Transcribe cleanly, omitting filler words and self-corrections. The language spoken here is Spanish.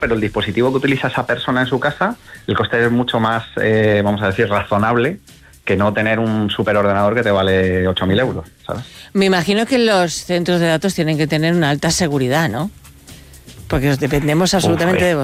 pero el dispositivo que utiliza esa persona en su casa, el coste es mucho más, vamos a decir, razonable que no tener un superordenador que te vale 8.000 euros, ¿sabes? Me imagino que los centros de datos tienen que tener una alta seguridad, ¿no? Porque dependemos absolutamente de vosotros.